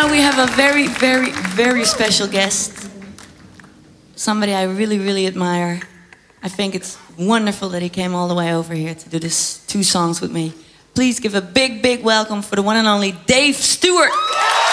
Tonight we have a very, very, very special guest. Somebody I really, really admire. I think it's wonderful that he came all the way over here to do this 2 songs with me. Please give a big, big welcome for the one and only Dave Stewart.